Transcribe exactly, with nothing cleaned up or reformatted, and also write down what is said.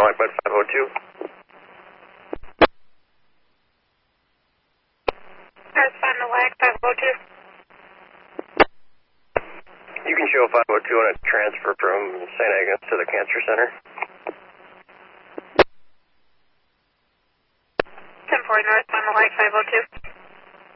Final White Bud five oh two. North Final White five oh two. You can show five oh two on a transfer from Saint Agnes to the Cancer Center. ten four North Final White five oh two.